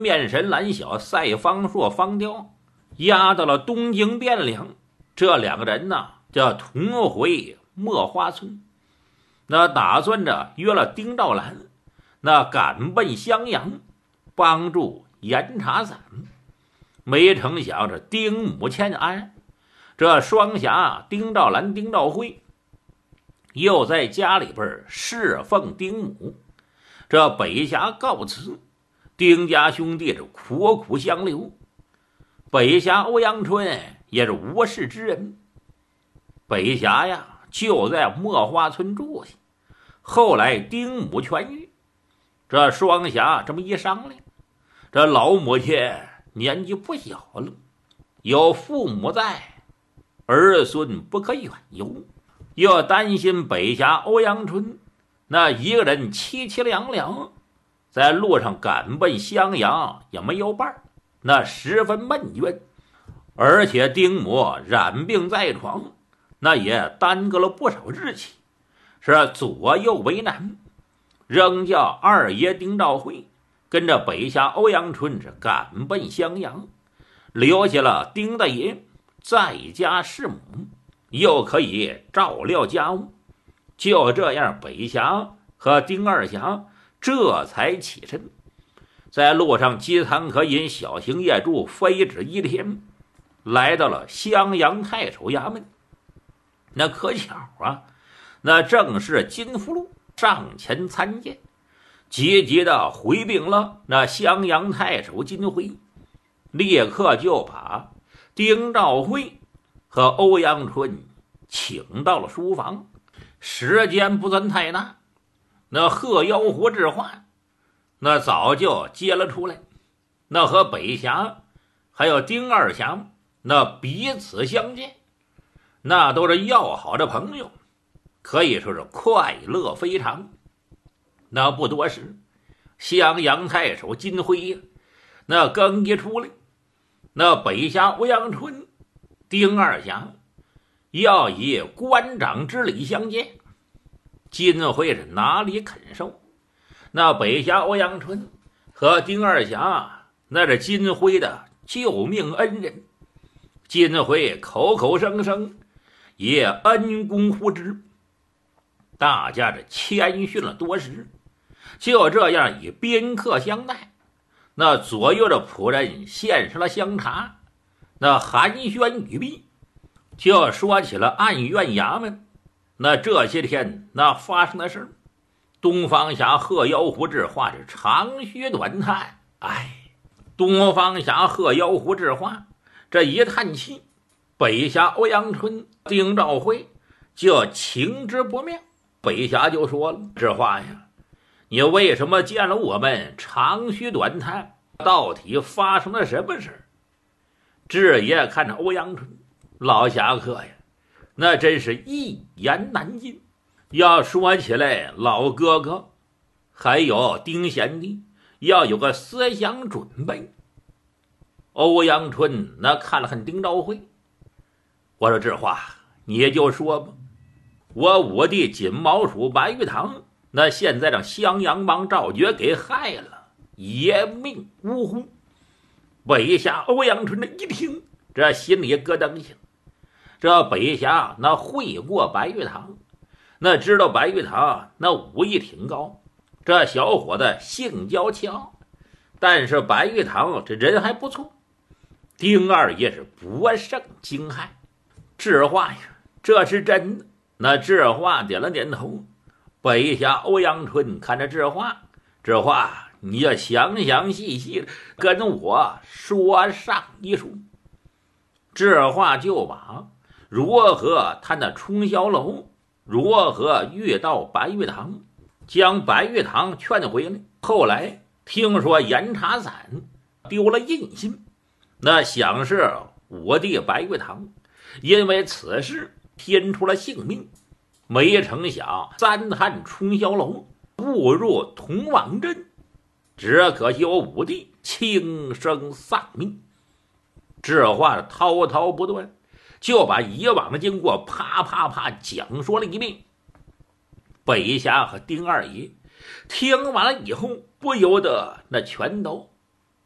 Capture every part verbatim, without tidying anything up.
面神蓝小赛方硕方雕押到了东京汴梁，这两个人呢叫同回墨花村，那打算着约了丁兆兰，那赶奔襄阳帮助严查散。没成想这丁母欠安，这双侠丁兆兰丁兆辉又在家里边侍奉丁母，这北侠告辞，丁家兄弟是苦苦相留。北侠欧阳春也是无事之人，北侠呀就在墨花村住下。后来丁母痊愈，这双侠这么一商量，这老母亲年纪不小了，有父母在，儿孙不可远游，又担心北侠欧阳春那一个人凄凄凉凉，在路上赶奔襄阳也没有伴，那十分闷怨。而且丁母染病在床，那也耽搁了不少日期，是左右为难，仍叫二爷丁兆辉跟着北侠欧阳春是赶奔襄阳，留下了丁大爷在家侍母，又可以照料家务。就这样，北侠和丁二侠这才起身，在路上饥餐可饮，小行夜住，非止一天，来到了襄阳太守衙门。那可巧啊，那正是金福禄上前参见，急急的回禀了那襄阳太守金辉，立刻就把丁兆辉和欧阳春请到了书房。时间不算太大，那贺妖狐智化那早就接了出来，那和北侠还有丁二侠那彼此相见，那都是要好的朋友，可以说是快乐非常。那不多时，襄阳太守金辉那更一出来，那北侠欧阳春、丁二侠要以官长之礼相见，金辉是哪里肯受？那北侠欧阳春和丁二侠那是金辉的救命恩人，金辉口口声声也恩公呼之，大家这谦逊了多时，就这样以宾客相待。那左右的仆人献上了香茶，那寒暄语毕，就说起了暗院衙门那这些天那发生的事。东方侠贺妖狐智化是长吁短叹，哎，东方侠贺妖狐智化这一叹气，北侠欧阳春、丁兆辉就情之不妙。北侠就说了：“智化呀，你为什么见了我们长吁短叹？到底发生了什么事？”智爷看着欧阳春，老侠客呀，那真是一言难尽。要说起来，老哥哥还有丁贤弟要有个思想准备。欧阳春那看了看丁兆辉，我说：“智化，你就说吧，我五弟锦毛鼠白玉堂那现在让襄阳帮赵觉给害了，爷命呜呼。”北侠欧阳春这一听，这心里咯噔一下。这北侠那会过白玉堂，那知道白玉堂那武艺挺高，这小伙子性娇气傲，但是白玉堂这人还不错。丁二爷是不胜惊骇。智化呀，这是真的。那智化点了点头。北侠欧阳春看着智化，智化，你要详详细细的跟我说上一说。智化就把如何他那冲霄楼，如何遇到白玉堂，将白玉堂劝回来。后来听说严查散丢了印信，那想是我弟白玉堂因为此事拼出了性命，没成想三探冲霄楼，误入铜网阵，只可惜我五弟轻生丧命。这话滔滔不断，就把以往的经过啪啪啪讲说了一遍。北侠和丁二爷听完了以后，不由得那全都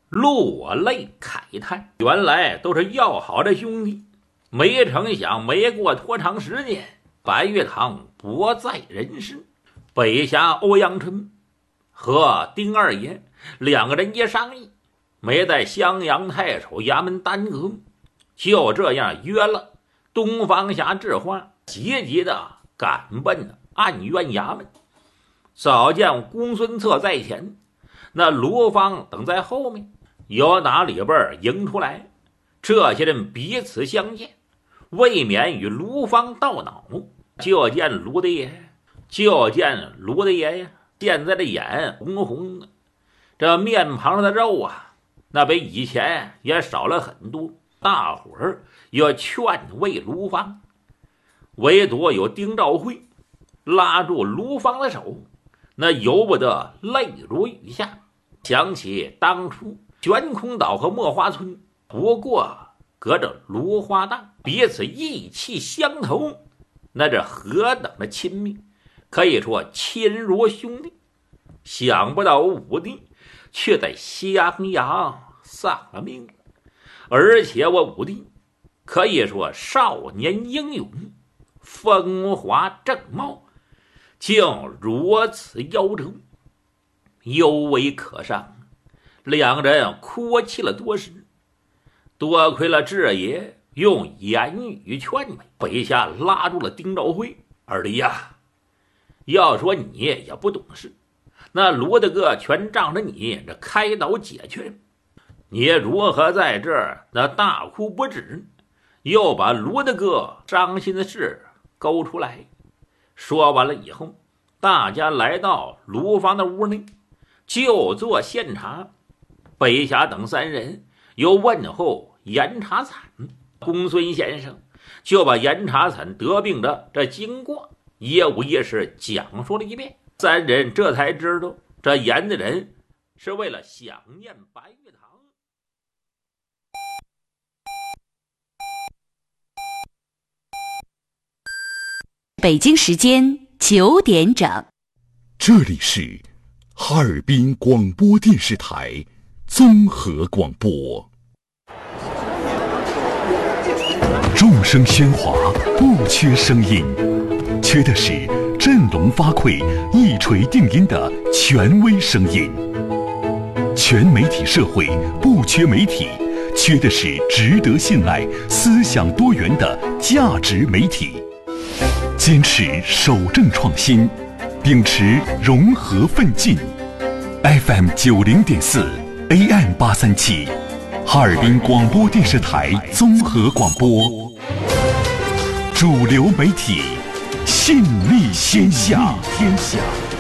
落泪慨叹，原来都是要好的兄弟，没成想没过多长时间，白玉堂不在人世。北侠欧阳春和丁二爷两个人一商议，没在襄阳太守衙门耽搁，就这样约了东方侠智花，急急的赶奔案院衙门。早见公孙策在前，那卢方等在后面，由打里边迎出来。这些人彼此相见，未免与卢方道恼，就见卢大爷就见卢大爷呀，现在的眼红红的，这面庞上的肉啊，那比以前也少了很多。大伙儿要劝慰卢方，唯独有丁兆辉拉住卢方的手，那由不得泪如雨下。想起当初悬空岛和墨花村不过隔着芦花荡，彼此意气相投，那这何等的亲密，可以说亲如兄弟。想不到武帝却在襄阳丧了命，而且我武帝可以说少年英勇，风华正茂，竟如此夭折，尤为可伤。两人哭泣了多时，多亏了智爷用言语劝慰，北下拉住了丁兆辉。二弟呀，要说你也不懂事，那罗大哥全仗着你这开导解劝，你如何在这儿那大哭不止，又把罗大哥伤心的事勾出来。说完了以后，大家来到卢方的屋内，就坐献茶。北侠等三人又问候严茶惨，公孙先生就把严茶惨得病的这经过一五一十讲述了一遍。三人这才知道，这严的人是为了想念白玉堂。 北京时间九点整， 这里是哈尔滨广播电视台综合广播。众声喧哗，不缺声音，缺的是振聋发聩、一锤定音的权威声音。全媒体社会不缺媒体，缺的是值得信赖、思想多元的价值媒体。坚持守正创新，秉持融合奋进。F M 九零点四 A M 八三七，哈尔滨广播电视台综合广播，主流媒体，信力天下。天下。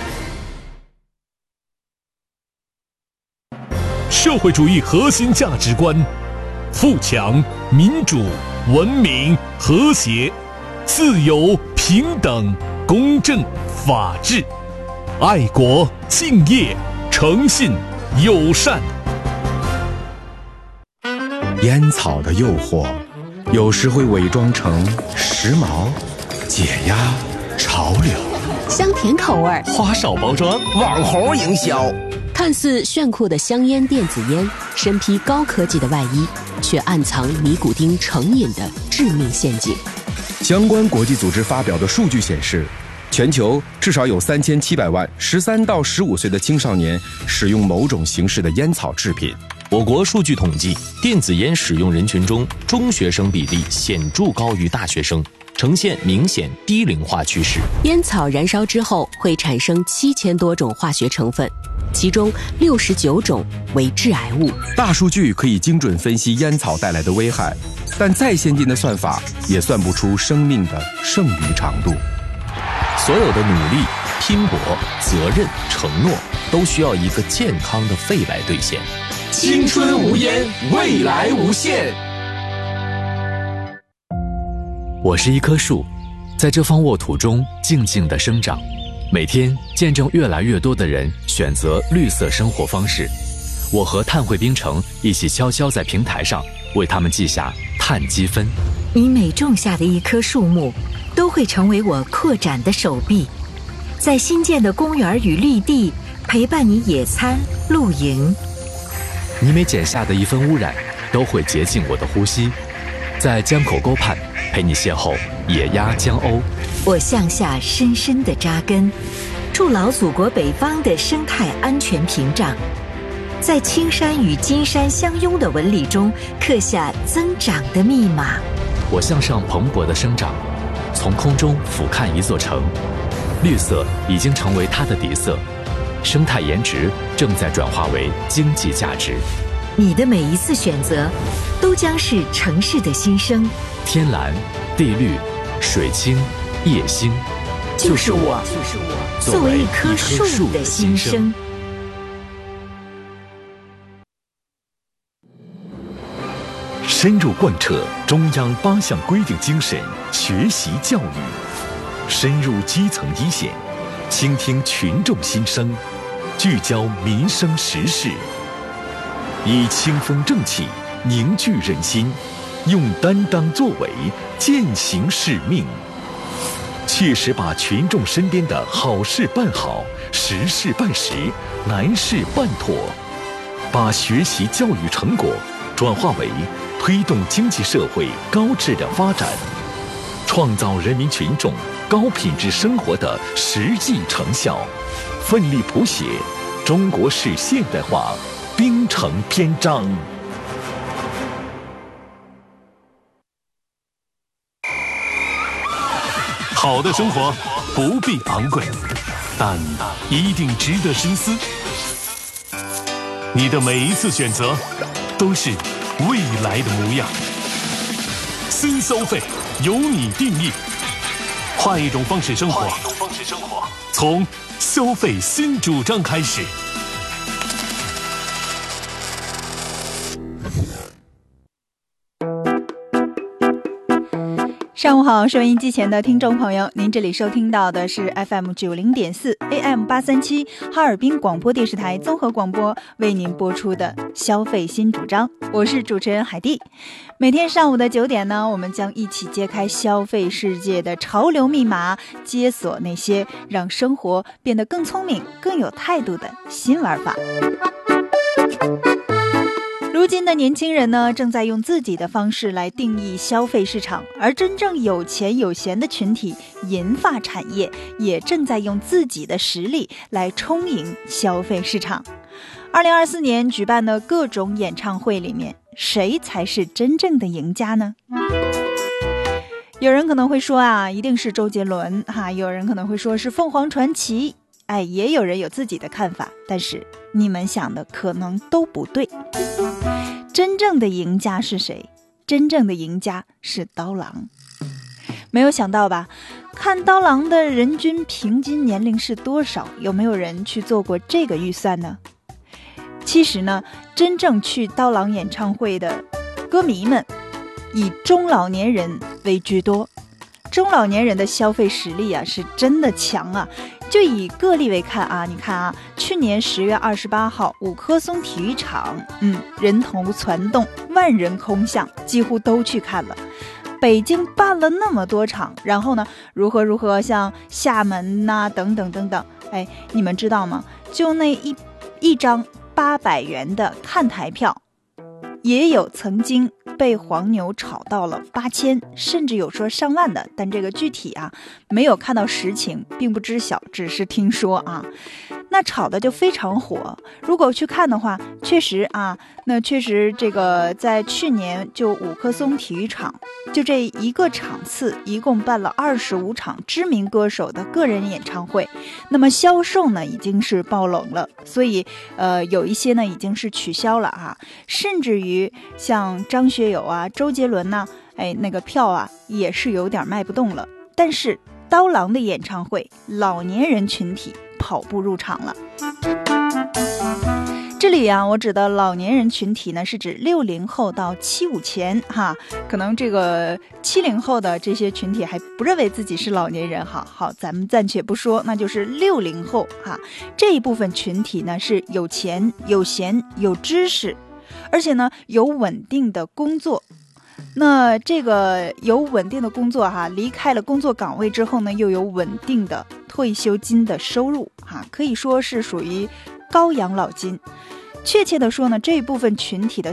社会主义核心价值观：富强、民主、文明、和谐、自由、平等、公正、法治、爱国、敬业、诚信、友善。 烟草的诱惑有时会伪装成时髦、解压、潮流， 香甜口味， 花哨包装，网红营销。 看似炫酷的香烟电子烟，身披高科技的外衣，却暗藏尼古丁成瘾的致命陷阱。 相关国际组织发表的数据显示，全球至少有三千七百万十三到十五岁的青少年使用某种形式的烟草制品。 我国数据统计，电子烟使用人群中，中学生比例显著高于大学生，呈现明显低龄化趋势。 烟草燃烧之后会产生七千多种化学成分，其中六十九种为致癌物。 大数据可以精准分析烟草带来的危害，但再先进的算法也算不出生命的剩余长度。 所有的努力、拼搏、责任、承诺，都需要一个健康的肺来兑现。 青春无烟，未来无限。 我是一棵树，在这方沃土中静静地生长，每天见证越来越多的人选择绿色生活方式。我和碳汇冰城一起悄悄在平台上为他们记下碳积分。 你每种下的一棵树木，都会成为我扩展的手臂，在新建的公园与绿地陪伴你野餐、露营。 你每减下的一分污染，都会洁净我的呼吸。在江口沟畔，陪你邂逅野鸭江鸥。 我向下深深地扎根，筑牢祖国北方的生态安全屏障。在青山与金山相拥的纹理中，刻下增长的密码。 我向上蓬勃的生长，从空中俯瞰一座城，绿色已经成为它的底色，生态颜值正在转化为经济价值。 你的每一次选择，都将是城市的新生。 天蓝、地绿、水清、夜星， 就是我，就是我，作为一棵树的新生。 深入贯彻中央八项规定精神，学习教育，深入基层一线，倾听群众心声，聚焦民生时事，以清风正气凝聚人心，用担当作为践行使命，切实把群众身边的好事办好，实事办实，难事办妥，把学习教育成果转化为推动经济社会高质量发展，创造人民群众高品质生活的实际成效，奋力谱写中国式现代化兵程篇章。 好的生活不必昂贵，但一定值得深思。你的每一次选择都是未来的模样。新消费由你定义，换一种方式生活，从消费新主张开始。 上午好，收音机前的听众朋友，您这里收听到的是 F M 九零点四 A M 八三七哈尔滨广播电视台综合广播为您播出的消费新主张，我是主持人海蒂。每天上午的九点呢，我们将一起揭开消费世界的潮流密码，解锁那些让生活变得更聪明、更有态度的新玩法。如今的年轻人呢，正在用自己的方式来定义消费市场，而真正有钱有闲的群体银发产业也正在用自己的实力来充盈消费市场。二零二四年举办的各种演唱会里面，谁才是真正的赢家呢？有人可能会说啊，一定是周杰伦哈，有人可能会说是凤凰传奇，哎，也有人有自己的看法，但是你们想的可能都不对。真正的赢家是谁？真正的赢家是刀郎。没有想到吧？看刀郎的人均平均年龄是多少？有没有人去做过这个预算呢？其实呢，真正去刀郎演唱会的歌迷们，以中老年人为居多。中老年人的消费实力啊，是真的强啊！就以个例为看啊，你看啊，去年十月二十八号，五棵松体育场，嗯，人头攒动，万人空巷，几乎都去看了。北京办了那么多场，然后呢，如何如何，像厦门呐、啊，等等等等，哎，你们知道吗？就那一一张八百元的看台票，也有曾经被黄牛炒到了八千，甚至有说上万的，但这个具体啊没有看到实情，并不知晓，只是听说啊。那炒的就非常火，如果去看的话，确实啊，那确实这个在去年就五棵松体育场，就这一个场次，一共办了二十五场知名歌手的个人演唱会，那么销售呢已经是爆冷了，所以呃有一些呢已经是取消了啊，甚至于像张学友啊、周杰伦呐、啊，哎那个票啊也是有点卖不动了。但是刀郎的演唱会，老年人群体跑步入场了。这里啊，我指的老年人群体呢，是指六零后到七五前哈，可能这个七零后的这些群体还不认为自己是老年人哈。好，咱们暂且不说，那就是六零后哈，这一部分群体呢是有钱、有闲、有知识，而且呢有稳定的工作。那这个有稳定的工作哈，离开了工作岗位之后呢，又有稳定的退休金的收入哈，可以说是属于高养老金。 确切的说呢，这部分群体的